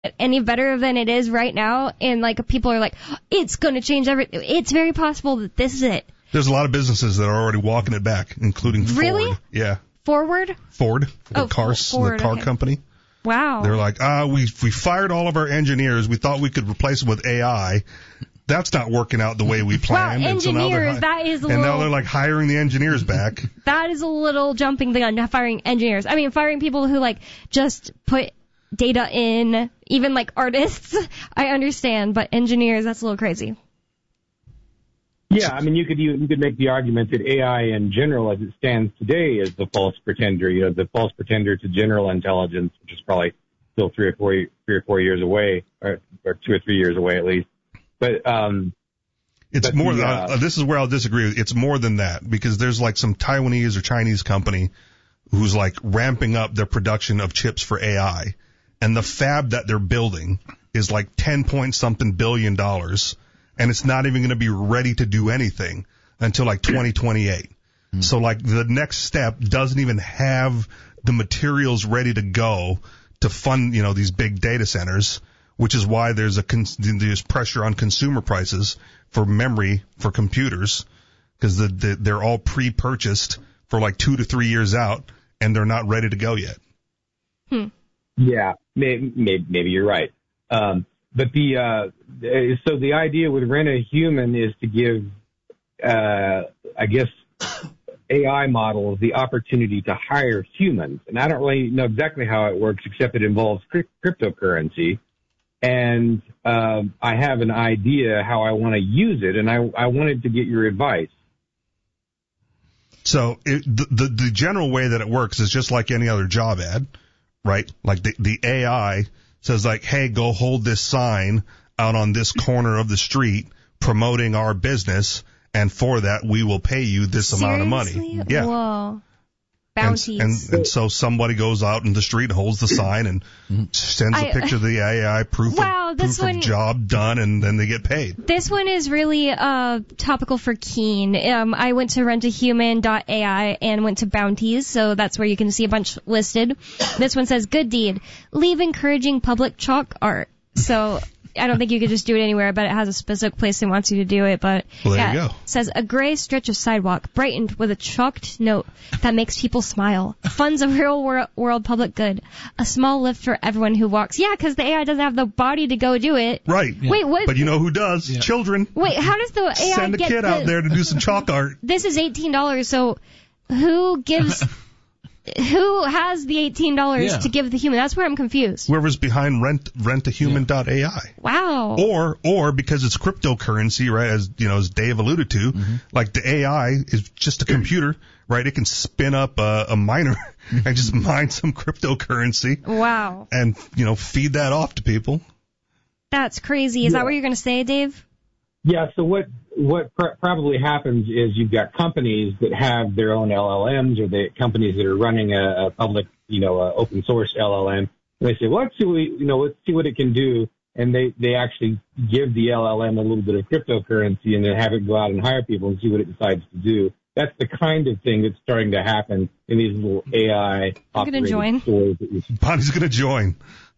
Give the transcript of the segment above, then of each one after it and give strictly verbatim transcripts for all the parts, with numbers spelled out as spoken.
any better than it is right now, and like people are like, it's going to change everything. It's very possible that this is it. There's a lot of businesses that are already walking it back, including Ford. Really? Yeah. Forward? Ford, the oh, car, Ford, the car okay. company. Wow. They're like, ah, we we fired all of our engineers. We thought we could replace them with A I. That's not working out the way we planned. Wow, and so now engineers, hi- that is a And little... now they're like hiring the engineers back. That is a little jumping the gun, firing engineers. I mean, firing people who, like, just put data in, even, like, artists, I understand, but engineers, that's a little crazy. Yeah, I mean, you could you, you could make the argument that A I in general, as it stands today, is the false pretender. You know, the false pretender to general intelligence, which is probably still three or four three or four years away, or, or two or three years away at least. But um, it's but more. The, than, uh, uh, this is where I'll disagree. It's more than that, because there's like some Taiwanese or Chinese company who's like ramping up their production of chips for A I, and the fab that they're building is like ten point something billion dollars. And it's not even going to be ready to do anything until like twenty twenty-eight. Mm. So like the next step doesn't even have the materials ready to go to fund, you know, these big data centers, which is why there's a con- there's pressure on consumer prices for memory for computers, because the, the, they're all pre-purchased for like two to three years out, and they're not ready to go yet. Hmm. Yeah, maybe, maybe, maybe you're right. Um, But the uh, so the idea with Rent a Human is to give, uh, I guess, A I models the opportunity to hire humans. And I don't really know exactly how it works, except it involves cri- cryptocurrency. And um, I have an idea how I want to use it, and I, I wanted to get your advice. So it, the, the the general way that it works is just like any other job ad, right? Like the the A I says like, hey, go hold this sign out on this corner of the street promoting our business, and for that we will pay you this Seriously? amount of money. Yeah. Whoa. And, Bounties. and, and so somebody goes out in the street, holds the sign, and sends a I- picture of the A I proof, Wow, of, this proof one- of job done, and then they get paid. This one is really uh, topical for Keen. Um, I went to rent a human dot A I and went to Bounties, so that's where you can see a bunch listed. This one says, good deed. Leave encouraging public chalk art. So I don't think you could just do it anywhere, but it has a specific place it wants you to do it. But Well, there yeah, you go. It says, a gray stretch of sidewalk brightened with a chalked note that makes people smile. Funds a real wor- world public good. A small lift for everyone who walks. Yeah, because the A I doesn't have the body to go do it. Right. Wait, what? But you know who does? Yeah. Children. Wait, how does the A I Send a get kid the, out there to do some chalk art. This is eighteen dollars, so who gives, who has the eighteen dollars Yeah. to give the human? That's where I'm confused. Whoever's behind rent rent a human dot A I. Wow. Or, or because it's cryptocurrency, right, as, you know, as Dave alluded to, Mm-hmm. like the A I is just a computer, right? It can spin up a, a miner and just mine some cryptocurrency Wow. and, you know, feed that off to people. That's crazy. Is Yeah. that what you're going to say, Dave? Yeah, so what what pr- probably happens is you've got companies that have their own L L Ms, or the companies that are running a, a public, you know, a open source L L M. And they say, well, let's see what we, you know, let's see what it can do, and they they actually give the L L M a little bit of cryptocurrency, and then have it go out and hire people and see what it decides to do. That's the kind of thing that's starting to happen in these little A I I'm gonna operated join. stores that you see. Bonnie's going to join.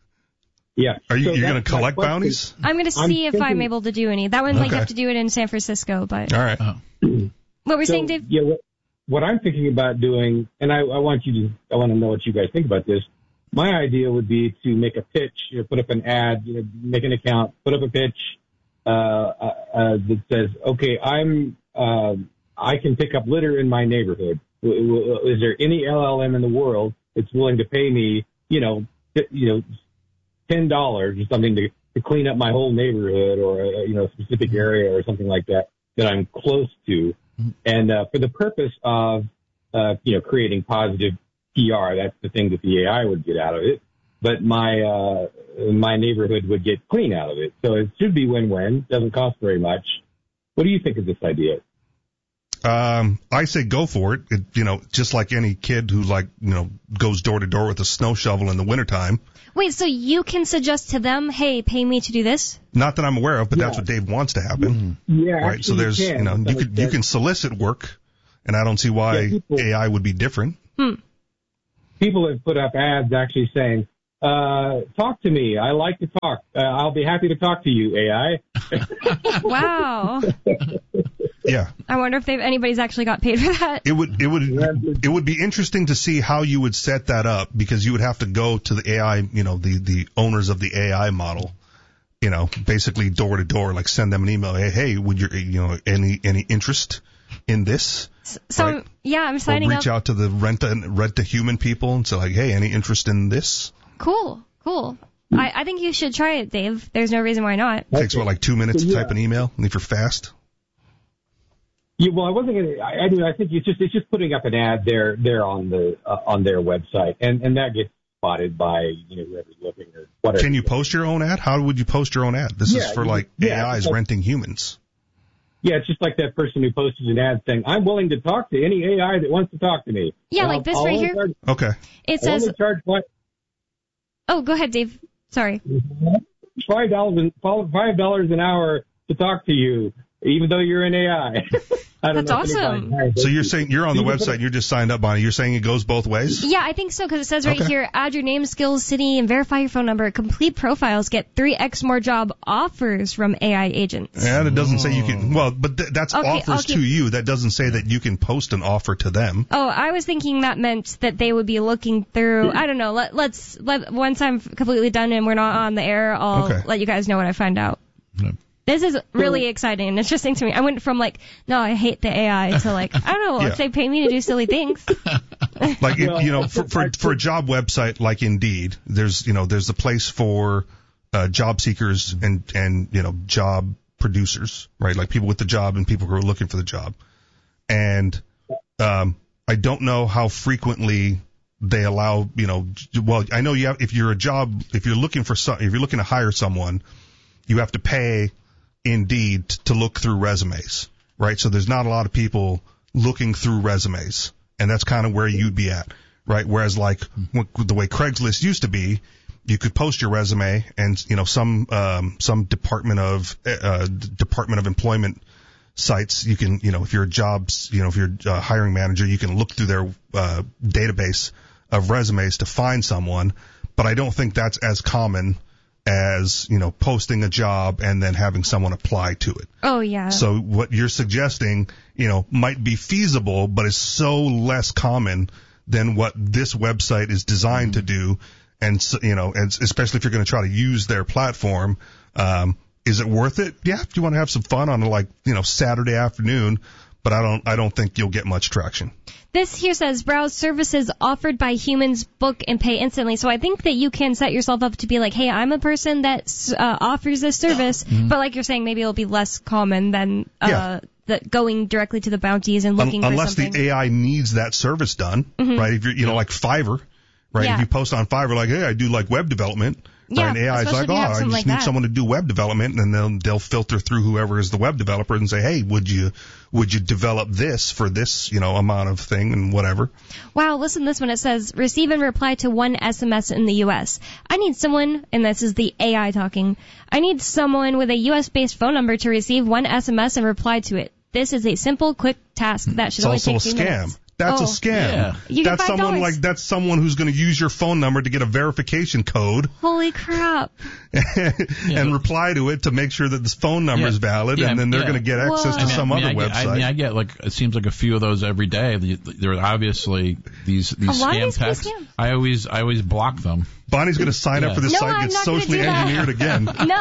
Yeah. Are you, So you're going that's to my collect question. bounties? I'm going to I'm see if I'm thinking- able to do any. That one, like, you Okay. have to do it in San Francisco, but All right. Oh. what were you So, saying, Dave? Yeah, what, what I'm thinking about doing, and I, I want you to, I want to know what you guys think about this. My idea would be to make a pitch, you know, put up an ad, you know, make an account, put up a pitch uh, uh, uh, that says, okay, I'm, uh, I can pick up litter in my neighborhood. W- w- Is there any L L M in the world that's willing to pay me, you know, fi- you know, ten dollars or something to, to clean up my whole neighborhood, or a, you know, a specific area or something like that that I'm close to, and uh, for the purpose of uh, you know, creating positive P R. That's the thing that the A I would get out of it, but my uh, my neighborhood would get clean out of it. So it should be win-win. Doesn't cost very much. What do you think of this idea? Um, I say go for it. it. You know, just like any kid who, like, you know, goes door to door with a snow shovel in the wintertime. Wait, so you can suggest to them, hey, pay me to do this? Not that I'm aware of, but that's Yeah. what Dave wants to happen. Yeah, Right. So actually there's, you, you can, know, to you some could, you extent. can solicit work, and I don't see why Yeah, people- A I would be different. Hmm. People have put up ads actually saying, uh, talk to me. I like to talk. Uh, I'll be happy to talk to you, A I. Wow. Yeah. I wonder if they've, anybody's actually got paid for that. It would it would it would be interesting to see how you would set that up, because you would have to go to the A I, you know, the the owners of the A I model, you know, basically door to door, like send them an email. Hey, hey, would you you know any any interest in this? So right? yeah, I'm signing or reach up. out to the rent a, rent to human people and say like, hey, any interest in this? Cool, cool. I, I think you should try it, Dave. There's no reason why not. It takes what, like two minutes to Yeah. type an email, and if you're fast. Yeah, well, I wasn't going to. I, I mean, I think it's just it's just putting up an ad there there on the uh, on their website, and and that gets spotted by you know whoever's looking or whatever. Can you post your own ad? How would you post your own ad? This Yeah, is for like yeah, A Is like- renting humans. Yeah, it's just like that person who posted an ad saying, "I'm willing to talk to any A I that wants to talk to me." Yeah, And like I'll- this I'll right only here. Charge, Okay. It I'll says, only charge five oh, go ahead, Dave. Sorry. five dollars five dollars an hour to talk to you, even though you're an A I. I don't That's know if awesome. anybody- So you're saying you're on the You can put website it- and you're just signed up on it. You're saying it goes both ways? Yeah, I think so, because it says right Okay. here, add your name, skills, city, and verify your phone number. Complete profiles. Get three x more job offers from A I agents. And it doesn't say you can. Well, but th- that's Okay, offers I'll to keep- you. That doesn't say that you can post an offer to them. Oh, I was thinking that meant that they would be looking through. I don't know. Let, let's let once I'm completely done and we're not on the air, I'll Okay. let you guys know what I find out. Yeah. This is really exciting and interesting to me. I went from like, no, I hate the A I to like, I don't know, Yeah. if they pay me to do silly things. Like it, Well, you know, for, for for a job website like Indeed, there's you know there's a place for uh, job seekers and and you know job producers, right? Like people with the job and people who are looking for the job. And um, I don't know how frequently they allow you know. j- Well, I know you have, if you're a job if you're looking for some if you're looking to hire someone, you have to pay Indeed to look through resumes, right? So there's not a lot of people looking through resumes, and that's kind of where you'd be at, right? Whereas like w- the way Craigslist used to be, you could post your resume, and you know some um, some Department of uh, Department of Employment sites, you can you know if you're a jobs you know if you're a hiring manager, you can look through their uh, database of resumes to find someone, but I don't think that's as common as, you know, posting a job and then having someone apply to it. Oh, yeah. So what you're suggesting, you know, might be feasible, but is so less common than what this website is designed to do. And, so, you know, and especially if you're going to try to use their platform, um, is it worth it? Yeah, if you want to have some fun on a, like, you know, Saturday afternoon, but I don't, I don't think you'll get much traction. This here says browse services offered by humans, book and pay instantly. So I think that you can set yourself up to be like, hey, I'm a person that uh, offers this service, Mm-hmm. but like you're saying, maybe it'll be less common than uh, Yeah. the going directly to the bounties and looking Un- for unless something. the A I needs that service done, right? If you're, you know, like Fiverr, right? Yeah. If you post on Fiverr, like, hey, I do like web development, Yeah, right? And A I is especially like, if oh, you have I something just like need that. someone to do web development, and then they'll, they'll filter through whoever is the web developer and say, hey, would you, would you develop this for this, you know, amount of thing and whatever? Wow, listen to this one. It says, receive and reply to one S M S in the U S. I need someone, and this is the A I talking, I need someone with a U S-based phone number to receive one S M S and reply to it. This is a simple, quick task that should It's only also a take two scam. minutes. That's Oh. a scam. Yeah. You get that's five someone dollars. like that's someone who's going to use your phone number to get a verification code Holy crap. and reply to it to make sure that this phone number Yeah. is valid, Yeah, and then they're yeah. going to get access Whoa. to I some I mean, other I get, website. I mean, I get like it seems like a few of those every day. The- There are obviously these these A lot of scam these are texts. scams. I always I always block them. Bonnie's going to sign up Yeah. for this No, site I'm and get not gonna socially do that. engineered again. No.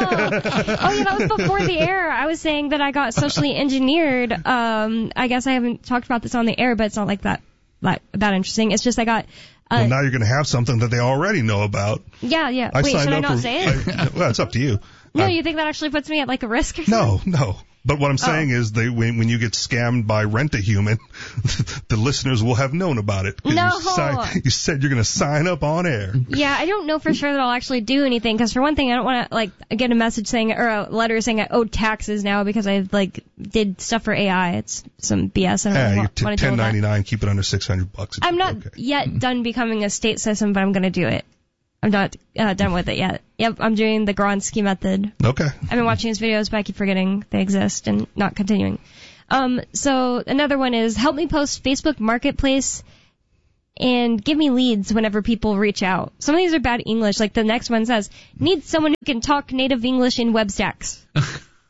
Oh, yeah, that was before the air. I was saying that I got socially engineered. Um, I guess I haven't talked about this on the air, but it's not like that that, that interesting. It's just I got. Uh, Well, now you're going to have something that they already know about. yeah, yeah. I Wait, signed should I up not for. say it? I, well, it's up to you. no, I- you think that actually puts me at like a risk or something? no, no. But what I'm saying is, they when, when you get scammed by Rent a Human, the listeners will have known about it. 'Cause No. You, si- you said you're going to sign up on air. Yeah, I don't know for sure that I'll actually do anything because for one thing, I don't want to like get a message saying or a letter saying I owe taxes now because I like did stuff for A I. It's some B S. I don't Yeah, really you're want, t- want to deal with that. ten ninety-nine. Keep it under six hundred bucks. It's I'm not okay. yet done becoming a state citizen, but I'm going to do it. I'm not uh, done with it yet. Yep, I'm doing the Gronsky method. Okay. I've been watching his videos, but I keep forgetting they exist and not continuing. Um, so another one is help me post Facebook Marketplace and give me leads whenever people reach out. Some of these are bad English. Like the next one says, need someone who can talk native English in web stacks. All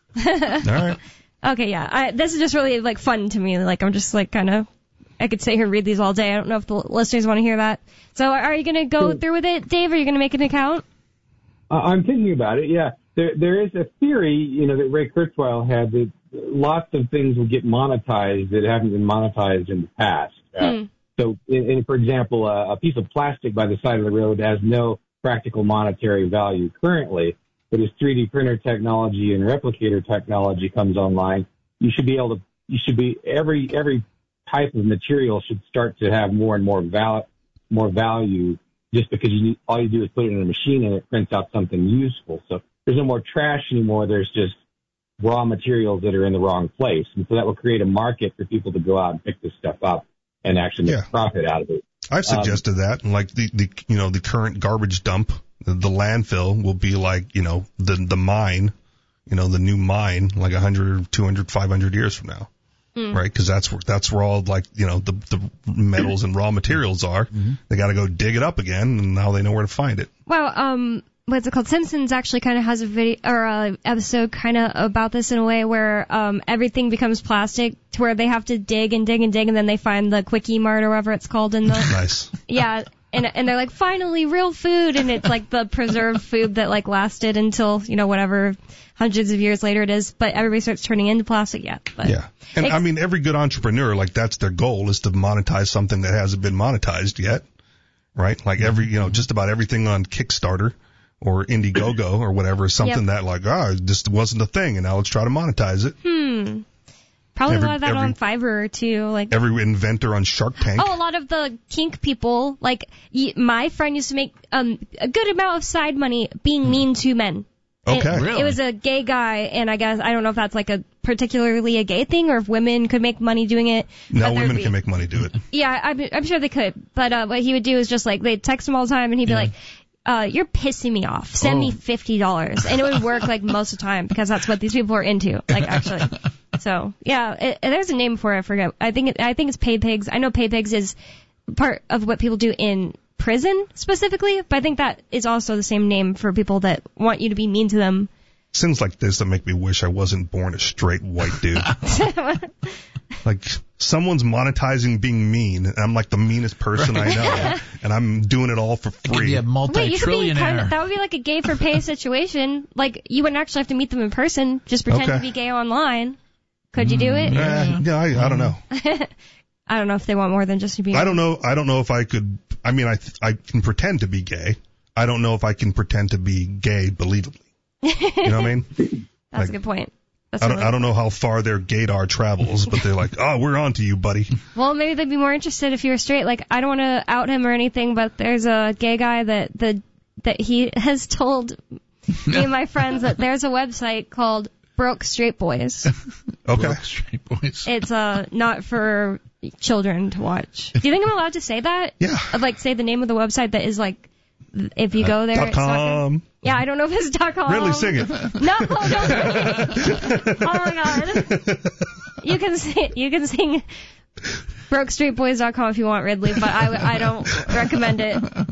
right. Okay, yeah. I, this is just really like fun to me. Like I'm just like kind of, I could sit here and read these all day. I don't know if the listeners want to hear that. So are you going to go through with it, Dave? Are you going to make an account? Uh, I'm thinking about it, yeah. There, there is a theory, you know, that Ray Kurzweil had that lots of things will get monetized that haven't been monetized in the past. Uh, Hmm. So, in, in, for example, uh, a piece of plastic by the side of the road has no practical monetary value currently, but as three D printer technology and replicator technology comes online, you should be able to, you should be, every, every type of material should start to have more and more val, more value just because you need, all you do is put it in a machine and it prints out something useful. So there's no more trash anymore. There's just raw materials that are in the wrong place. And so that will create a market for people to go out and pick this stuff up and actually make Yeah. a profit out of it. I've suggested um, that, like the, the, you know, the current garbage dump, the, the landfill will be like, you know, the, the mine, you know, the new mine, like one hundred, two hundred, five hundred years from now. Mm. Right? Because that's where, that's where all, like, you know, the, the metals and raw materials are. Mm-hmm. They got to go dig it up again, and now they know where to find it. Well, um, what's it called? Simpsons actually kind of has a video or a episode kind of about this in a way where um everything becomes plastic to where they have to dig and dig and dig and then they find the Quickie Mart or whatever it's called in the nice. Yeah, and and they're like finally real food and it's like the preserved food that like lasted until, you know, whatever hundreds of years later it is, but everybody starts turning into plastic yet. But yeah. And I mean every good entrepreneur, like that's their goal, is to monetize something that hasn't been monetized yet. Right? Like every, you know, just about everything on Kickstarter or Indiegogo or whatever is something yep. that like, oh, this wasn't a thing, and now let's try to monetize it. Hmm. Probably every, a lot of that every, on Fiverr, too. Like every inventor on Shark Tank. Oh, a lot of the kink people. Like, y- my friend used to make um a good amount of side money being mean to men. Okay. It, really? It was a gay guy, and I guess, I don't know if that's like a particularly a gay thing or if women could make money doing it. No, women be, can make money do it. Yeah, I'm, I'm sure they could. But uh, what he would do is just like, they'd text him all the time, and he'd be yeah. like, Uh, you're pissing me off. Send oh. me fifty dollars. And it would work like most of the time because that's what these people are into. Like actually. So yeah, it, there's a name for it. I forget. I think it, I think it's pay pigs. I know pay pigs is part of what people do in prison specifically, but I think that is also the same name for people that want you to be mean to them. Things like this that make me wish I wasn't born a straight white dude. Like, someone's monetizing being mean, and I'm like the meanest person right. I know, and I'm doing it all for free. Yeah, multi-trillionaire. Kind of, that would be like a gay for pay situation. Like, you wouldn't actually have to meet them in person. Just pretend okay. to be gay online. Could you do it? Uh, yeah, I, I don't know. I don't know if they want more than just to be. I don't know. I don't know if I could. I mean, I I can pretend to be gay. I don't know if I can pretend to be gay believably. You know what I mean? That's like, a good point. That's I don't, really I don't know how far their gaydar travels, but they're like, oh, we're on to you, buddy. Well, maybe they'd be more interested if you were straight. Like, I don't want to out him or anything, but there's a gay guy that the that he has told me and my friends that there's a website called Broke Straight Boys. Okay. Broke Straight Boys. It's uh not for children to watch. Do you think I'm allowed to say that? Yeah. I'd like say the name of the website that is like, if you go there, uh, it's not .com. gonna, yeah, I don't know if it's .com. Really, sing it. No, don't sing it. Oh my god. You can sing, you can sing broke street boys dot com if you want, Ridley, but I, I don't recommend it. uh,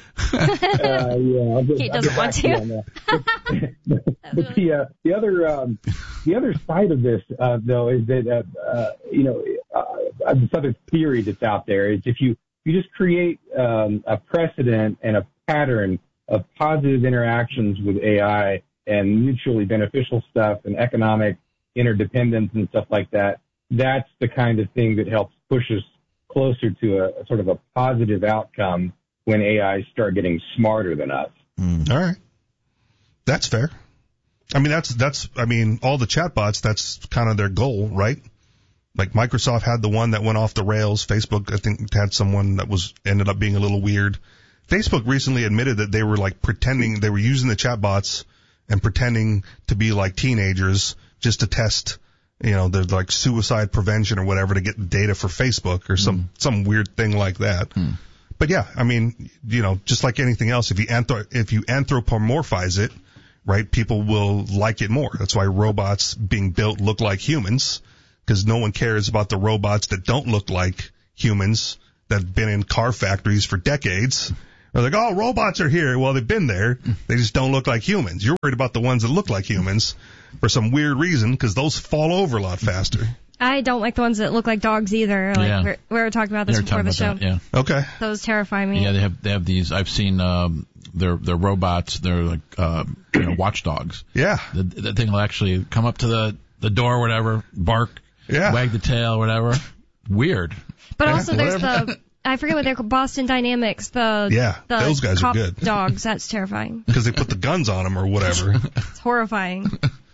yeah, just, he doesn't want to. but but the uh, the other um, the other side of this uh, though is that uh, uh, you know uh, this other theory that's out there is if you you just create um, a precedent and a pattern of positive interactions with A I and mutually beneficial stuff and economic interdependence and stuff like that, that's the kind of thing that helps push us closer to a, a sort of a positive outcome when A Is start getting smarter than us. Mm. All right. That's fair. I mean, that's, that's, I mean, all the chatbots, that's kind of their goal, right? Like Microsoft had the one that went off the rails. Facebook, I think, had someone that was, ended up being a little weird. Facebook recently admitted that they were like pretending, they were using the chatbots and pretending to be like teenagers just to test, you know, the like suicide prevention or whatever to get data for Facebook or some, mm. some weird thing like that. Mm. But yeah, I mean, you know, just like anything else, if you anthro- if you anthropomorphize it, right, people will like it more. That's why robots being built look like humans, because no one cares about the robots that don't look like humans that have been in car factories for decades. They're like, oh, robots are here. Well, they've been there. They just don't look like humans. You're worried about the ones that look like humans for some weird reason, because those fall over a lot faster. I don't like the ones that look like dogs either. Like Yeah. we're, we were talking about this They're before talking the show. about that, yeah. Okay. Those terrify me. Yeah, they have they have these. I've seen um, they're they're robots. They're like uh, you know watchdogs. Yeah. The, the thing will actually come up to the the door, or whatever, bark, Yeah. wag the tail, whatever. Weird. But Yeah, also there's whatever. the, I forget what they're called, Boston Dynamics, the, Yeah, the those guys are cop good. dogs. That's terrifying. Because they put the guns on them or whatever. It's horrifying.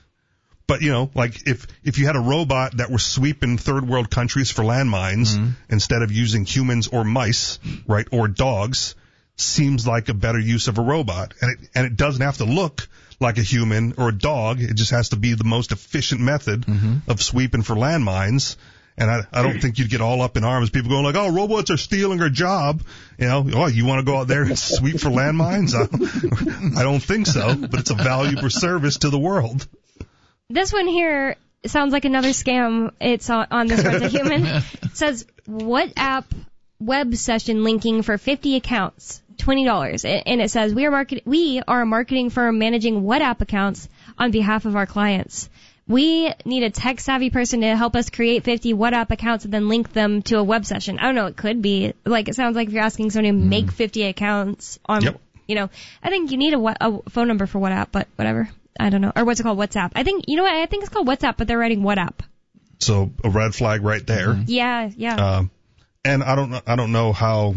But, you know, like if, if you had a robot that was sweeping third world countries for landmines Mm-hmm. instead of using humans or mice, right, or dogs, seems like a better use of a robot. And it, and it doesn't have to look like a human or a dog. It just has to be the most efficient method Mm-hmm. of sweeping for landmines. And I, I don't think you'd get all up in arms. People going like, oh, robots are stealing our job. You know, oh, you want to go out there and sweep for landmines? I, I don't think so, but it's a valuable service to the world. This one here sounds like another scam. It's on, on this Rent a Human. It says, what app web session linking for fifty accounts, twenty dollars. And it says, we are market- we are a marketing firm managing what app accounts on behalf of our clients. We need a tech-savvy person to help us create fifty WhatsApp accounts and then link them to a web session. I don't know, it could be. Like, it sounds like if you're asking somebody to make fifty accounts on, Yep. you know, I think you need a, wa- a phone number for WhatsApp, but whatever. I don't know. Or what's it called? WhatsApp. I think, you know what? I think it's called WhatsApp, but they're writing WhatsApp. So a red flag right there. Yeah, yeah. Um, and I don't know, I don't know how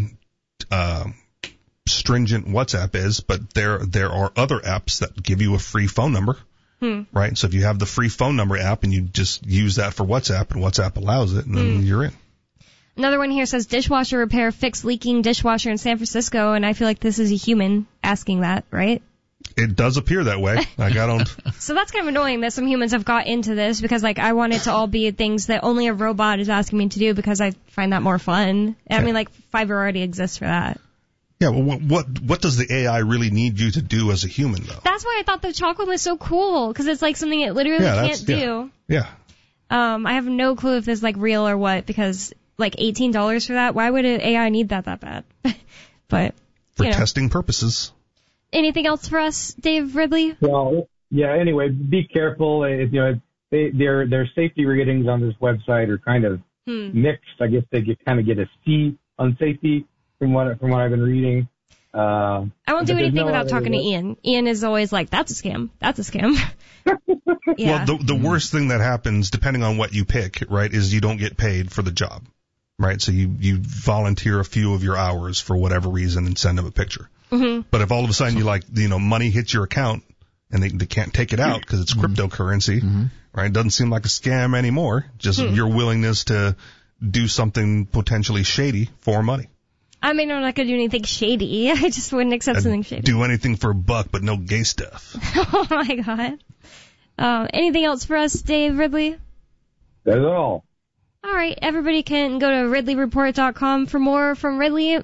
uh, stringent WhatsApp is, but there there are other apps that give you a free phone number. Hmm. Right? So if you have the free phone number app and you just use that for WhatsApp and WhatsApp allows it, and then Hmm. you're in. Another one here says dishwasher repair fix leaking dishwasher in San Francisco, and I feel like this is a human asking that, right? It does appear that way. Like I don't. So that's kind of annoying that some humans have got into this, because like I want it to all be things that only a robot is asking me to do, because I find that more fun. I mean, like Fiverr already exists for that. Yeah. Well, what what what does the A I really need you to do as a human though? That's why I thought the chocolate was so cool, because it's like something it literally Yeah, that's- can't do. Yeah. Um, I have no clue if this is like real or what, because like eighteen dollars for that, why would an A I need that that bad? But, For you know. testing purposes. Anything else for us, Dave Ridley? Well, yeah. Anyway, be careful. It, you know, they, their their safety ratings on this website are kind of Hmm. mixed. I guess they get, kind of get a C on safety from what from what I've been reading. Uh, I won't but do there's anything no without other talking to way- Ian. Ian is always like, that's a scam. That's a scam. Yeah. Well, the the worst thing that happens, depending on what you pick, right, is you don't get paid for the job, right? So you you volunteer a few of your hours for whatever reason and send them a picture. hmm But if all of a sudden you like, you know, money hits your account and they they can't take it out because it's cryptocurrency, right? It doesn't seem like a scam anymore. Just your willingness to do something potentially shady for money. I mean, I'm not going to do anything shady. I just wouldn't accept something shady. Do anything for a buck, but no gay stuff. Oh, my God. Uh, anything else for us, Dave Ridley? That's all. All right. Everybody can go to ridley report dot com for more from Ridley.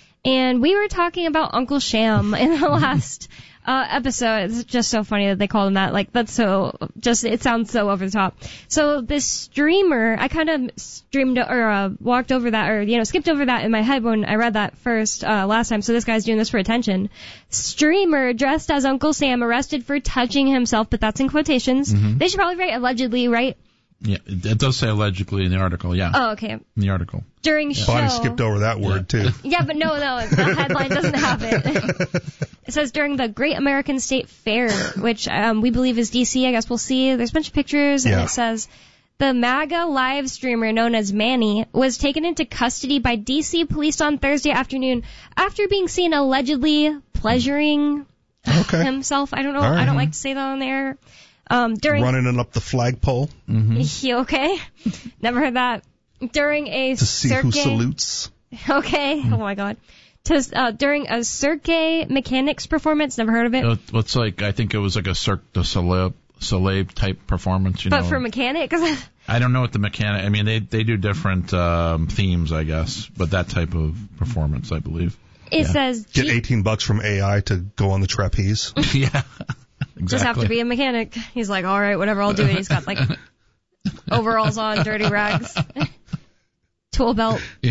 And we were talking about Uncle Sham in the last uh, episode. It's just so funny that they called him that. Like, that's so, just, it sounds so over the top. So this streamer, I kind of streamed, or uh, walked over that, or, you know, skipped over that in my head when I read that first uh, last time. So this guy's doing this for attention. Streamer dressed as Uncle Sam arrested for touching himself, but that's in quotations. They should probably write allegedly, right? Yeah, it, it does say allegedly in the article. Yeah, Oh, okay. in the article. During show. Bonnie skipped over that word too. Yeah, but no, no, the headline doesn't have it. It says during the Great American State Fair, which um, we believe is D C. I guess we'll see. There's a bunch of pictures, and Yeah. it says the MAGA live streamer known as Manny was taken into custody by D C police on Thursday afternoon after being seen allegedly pleasuring Okay. himself. I don't know. All right. I don't like to say that on the air. Um, during Running it up the flagpole You okay? Never heard that. During a to see cirque. who salutes. Okay. Oh my God. To, uh, during a Cirque Mechanics performance. Never heard of it. It, it's like I think it was like a Cirque du Soleil, Soleil type performance. You But know. for mechanics. I don't know what the mechanic. I mean, they they do different um, themes, I guess, but that type of performance, I believe. It Yeah. says Get G- eighteen bucks from A I to go on the trapeze. yeah, exactly. just have to be a mechanic. He's like, all right, whatever, I'll do it. He's got like overalls on, dirty rags, tool belt. Yeah.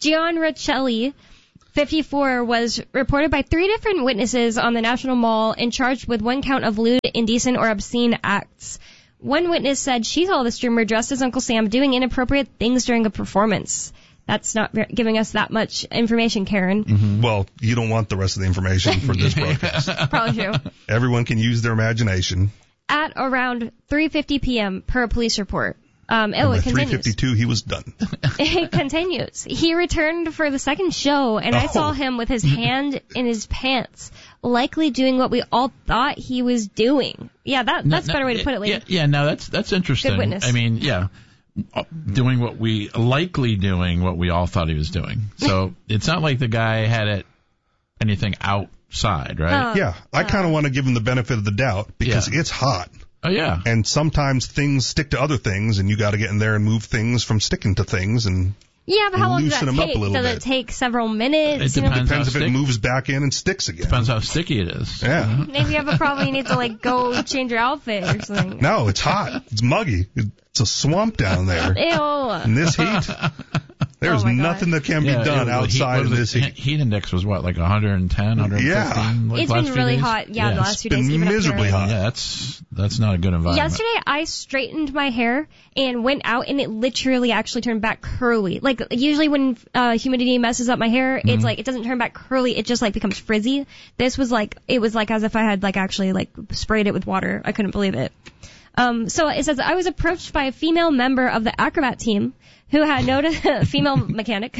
Gian Riccelli, fifty-four, was reported by three different witnesses on the National Mall and charged with one count of lewd, indecent, or obscene acts. One witness said she saw the streamer dressed as Uncle Sam doing inappropriate things during a performance. That's not giving us that much information, Karen. Mm-hmm. Well, you don't want the rest of the information for this broadcast. Probably true. Everyone can use their imagination. At around three fifty p.m. per police report. Um, oh, it continues. three fifty-two, he was done. It continues. He returned for the second show, and I Oh. saw him with his hand in his pants, likely doing what we all thought he was doing. Yeah, that that's No, a better no, way to put it, Lee. Yeah, yeah, no, that's that's interesting. Good witness. I mean, yeah, doing what we likely doing what we all thought he was doing. So it's not like the guy had it anything outside, right? Oh. Yeah, I kind of want to give him the benefit of the doubt because Yeah. it's hot. Oh yeah. And sometimes things stick to other things, and you got to get in there and move things from sticking to things. And Yeah, but how long does Loosen that him up take? a little Does bit. it take several minutes? It You know? depends. depends if how it stick- moves back in and sticks again. Depends how sticky it is. Yeah. Maybe you have a problem, you need to like go change your outfit or something. No, it's hot. It's muggy. It's a swamp down there. Ew. In this heat, there's Oh my God. nothing that can be Yeah, done it was- outside what of was this it? heat. Heat index was what, like one hundred ten, one hundred fifteen? Yeah. like It's last been few really days? hot, yeah, the last It's few been days. Even up miserably here. hot. Yeah, that's that's not a good environment. Yesterday, I straightened my hair and went out, and it literally actually turned back curly. Like, usually when uh, humidity messes up my hair, Mm-hmm. it's like, it doesn't turn back curly, it just like becomes frizzy. This was like, it was like as if I had like actually like sprayed it with water. I couldn't believe it. Um, so it says, I was approached by a female member of the acrobat team who had noticed, a female mechanic,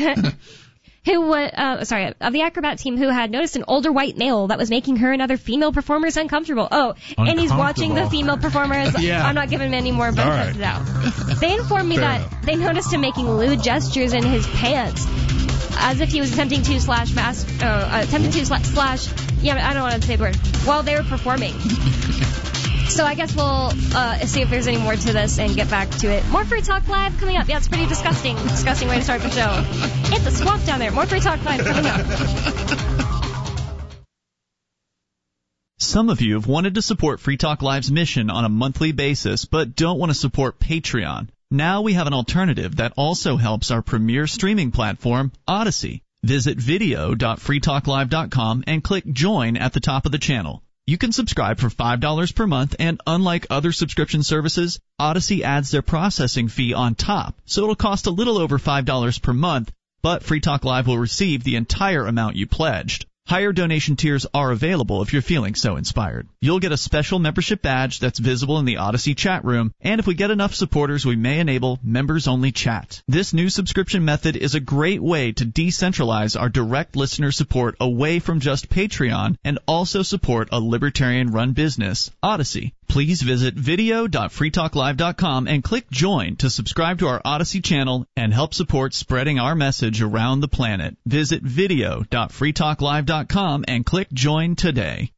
who was, uh, sorry, of the acrobat team who had noticed an older white male that was making her and other female performers uncomfortable. Oh, and he's watching the Uncomfortable. female performers. Yeah. I'm not giving him any more benefit of the doubt. They informed me Fair that enough. they noticed him making lewd gestures in his pants, as if he was attempting to slash mass, uh, attempting to slash, slash, yeah, I don't want to say the word, while they were performing. So I guess we'll uh, see if there's any more to this and get back to it. More Free Talk Live coming up. Yeah, it's pretty disgusting. Disgusting way to start the show. It's a swamp down there. More Free Talk Live coming up. Some of you have wanted to support Free Talk Live's mission on a monthly basis, but don't want to support Patreon. Now we have an alternative that also helps our premier streaming platform, Odyssey. Visit video dot free talk live dot com and click Join at the top of the channel. You can subscribe for five dollars per month, and unlike other subscription services, Odyssey adds their processing fee on top, so it'll cost a little over five dollars per month, but Free Talk Live will receive the entire amount you pledged. Higher donation tiers are available if you're feeling so inspired. You'll get a special membership badge that's visible in the Odyssey chat room, and if we get enough supporters, we may enable members-only chat. This new subscription method is a great way to decentralize our direct listener support away from just Patreon and also support a libertarian-run business, Odyssey. Please visit video dot free talk live dot com and click Join to subscribe to our Odyssey channel and help support spreading our message around the planet. Visit video dot free talk live dot com and click Join today.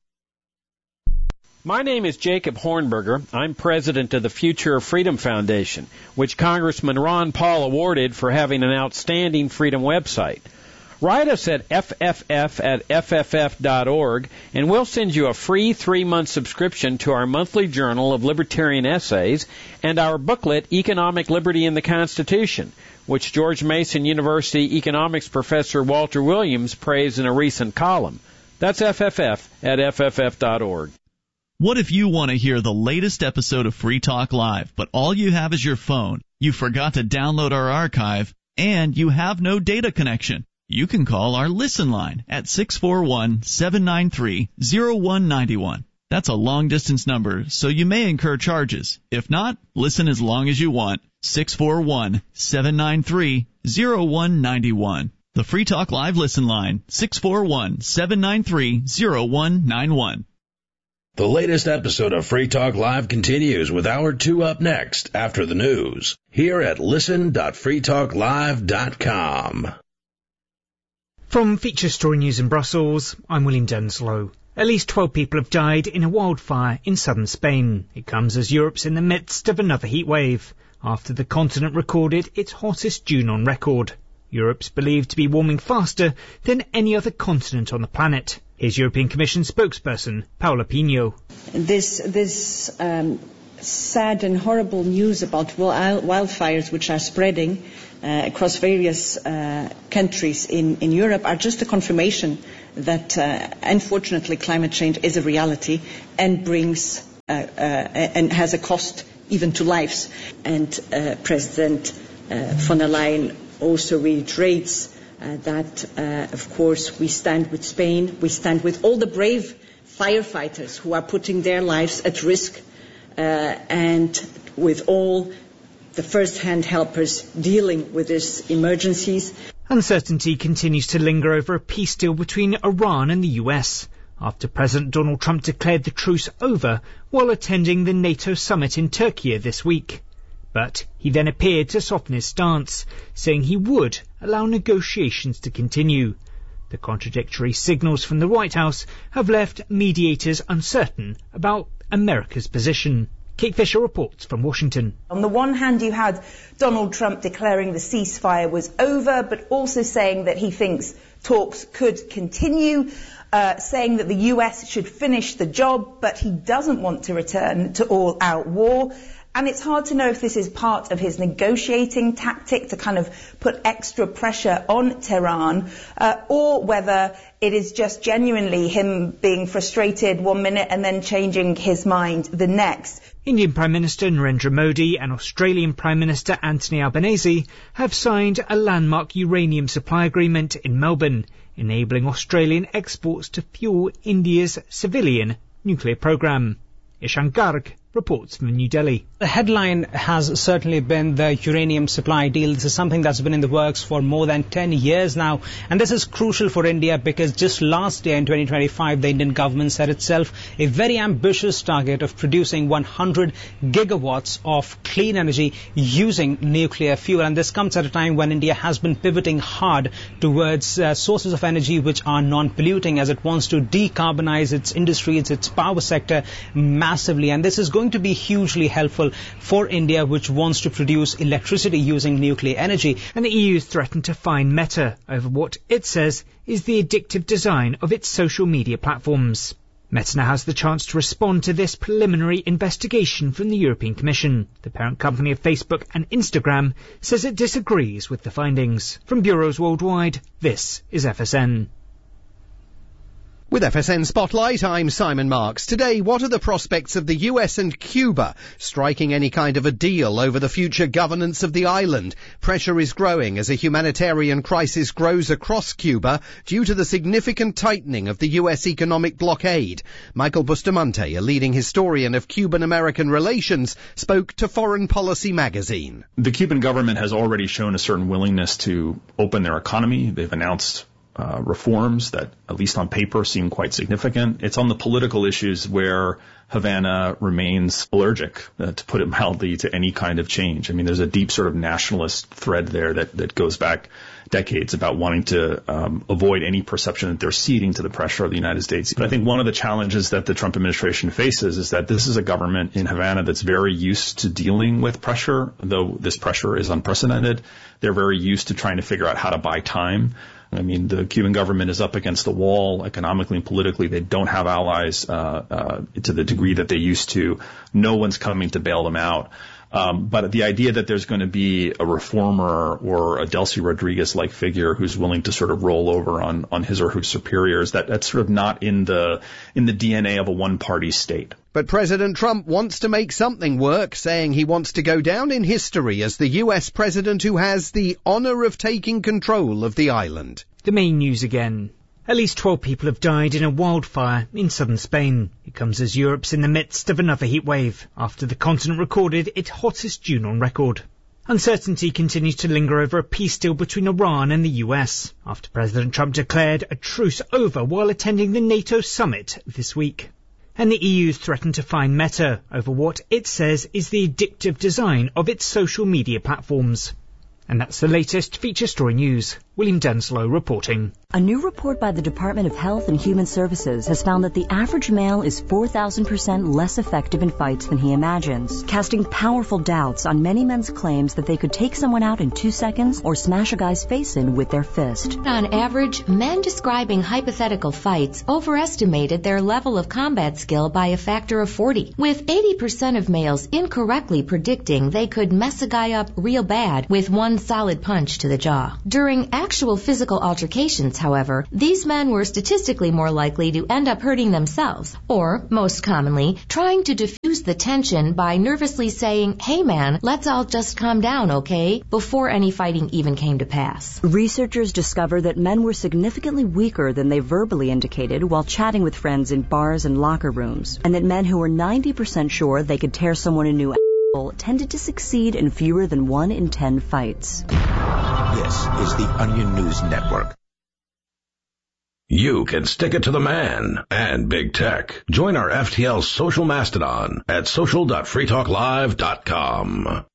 My name is Jacob Hornberger. I'm president of the Future of Freedom Foundation, which Congressman Ron Paul awarded for having an outstanding freedom website. Write us at f f f at f f f dot org, and we'll send you a free three-month subscription to our monthly journal of libertarian essays and our booklet, Economic Liberty in the Constitution, which George Mason University economics professor Walter Williams praised in a recent column. That's F F F at f f f dot org. What if you want to hear the latest episode of Free Talk Live, but all you have is your phone, you forgot to download our archive, and you have no data connection? You can call our Listen line at six four one, seven nine three, zero one nine one. That's a long-distance number, so you may incur charges. If not, listen as long as you want. six four one, seven nine three, zero one nine one. The Free Talk Live Listen line, six four one, seven nine three, zero one nine one. The latest episode of Free Talk Live continues with Hour two up next after the news here at listen dot free talk live dot com. From Feature Story News in Brussels, I'm William Denslow. At least twelve people have died in a wildfire in southern Spain. It comes as Europe's in the midst of another heat wave, after the continent recorded its hottest June on record. Europe's believed to be warming faster than any other continent on the planet. Here's European Commission spokesperson Paula Pinho. This, this um, sad and horrible news about wildfires which are spreading uh, across various uh, countries in, in Europe are just a confirmation that, uh, unfortunately, climate change is a reality and brings uh, uh, and has a cost even to lives. And uh, President uh, von der Leyen also reiterates uh, that, uh, of course, we stand with Spain, we stand with all the brave firefighters who are putting their lives at risk, uh, and with all the first-hand helpers dealing with these emergencies. Uncertainty continues to linger over a peace deal between Iran and the U S after President Donald Trump declared the truce over while attending the NATO summit in Turkey this week. But he then appeared to soften his stance, saying he would allow negotiations to continue. The contradictory signals from the White House have left mediators uncertain about America's position. Kate Fisher reports from Washington. On the one hand, you had Donald Trump declaring the ceasefire was over, but also saying that he thinks talks could continue, uh, saying that the U S should finish the job, but he doesn't want to return to all-out war. And it's hard to know if this is part of his negotiating tactic to kind of put extra pressure on Tehran, uh, or whether it is just genuinely him being frustrated one minute and then changing his mind the next. Indian Prime Minister Narendra Modi and Australian Prime Minister Anthony Albanese have signed a landmark uranium supply agreement in Melbourne, enabling Australian exports to fuel India's civilian nuclear program. Ishan Garg reports from New Delhi. The headline has certainly been the uranium supply deal. This is something that's been in the works for more than ten years now. And this is crucial for India because just last year in twenty twenty-five, the Indian government set itself a very ambitious target of producing one hundred gigawatts of clean energy using nuclear fuel. And this comes at a time when India has been pivoting hard towards uh, sources of energy which are non-polluting as it wants to decarbonize its industries, its power sector massively. And this is going to be hugely helpful for India, which wants to produce electricity using nuclear energy. And the E U threatened to fine Meta over what it says is the addictive design of its social media platforms. Meta now has the chance to respond to this preliminary investigation from the European Commission. The parent company of Facebook and Instagram says it disagrees with the findings. From bureaus worldwide, this is F S N. With F S N Spotlight, I'm Simon Marks. Today, what are the prospects of the U S and Cuba striking any kind of a deal over the future governance of the island? Pressure is growing as a humanitarian crisis grows across Cuba due to the significant tightening of the U S economic blockade. Michael Bustamante, a leading historian of Cuban-American relations, spoke to Foreign Policy magazine. The Cuban government has already shown a certain willingness to open their economy. They've announced Uh, reforms that, at least on paper, seem quite significant. It's on the political issues where Havana remains allergic, uh, to put it mildly, to any kind of change. I mean, there's a deep sort of nationalist thread there that, that goes back decades about wanting to um, avoid any perception that they're ceding to the pressure of the United States. But I think one of the challenges that the Trump administration faces is that this is a government in Havana that's very used to dealing with pressure, though this pressure is unprecedented. They're very used to trying to figure out how to buy time. I mean, the Cuban government is up against the wall economically and politically. They don't have allies uh, uh, to the degree that they used to. No one's coming to bail them out. Um, but the idea that there's going to be a reformer or a Delcy Rodriguez-like figure who's willing to sort of roll over on, on his or her superiors, that, that's sort of not in the in the D N A of a one-party state. But President Trump wants to make something work, saying he wants to go down in history as the U S president who has the honor of taking control of the island. The main news again. At least twelve people have died in a wildfire in southern Spain. It comes as Europe's in the midst of another heat wave, after the continent recorded its hottest June on record. Uncertainty continues to linger over a peace deal between Iran and the U S, after President Trump declared a truce over while attending the NATO summit this week. And the E U's threatened to fine Meta over what it says is the addictive design of its social media platforms. And that's the latest feature story news. William Denslow reporting. A new report by the Department of Health and Human Services has found that the average male is four thousand percent less effective in fights than he imagines, casting powerful doubts on many men's claims that they could take someone out in two seconds or smash a guy's face in with their fist. On average, men describing hypothetical fights overestimated their level of combat skill by a factor of forty, with eighty percent of males incorrectly predicting they could mess a guy up real bad with one solid punch to the jaw. During actual physical altercations, however, these men were statistically more likely to end up hurting themselves, or, most commonly, trying to diffuse the tension by nervously saying, "Hey man, let's all just calm down, okay?" before any fighting even came to pass. Researchers discovered that men were significantly weaker than they verbally indicated while chatting with friends in bars and locker rooms, and that men who were ninety percent sure they could tear someone a new asshole tended to succeed in fewer than one in ten fights. This is the Onion News Network. You can stick it to the man and big tech. Join our F T L social mastodon at social dot free talk live dot com.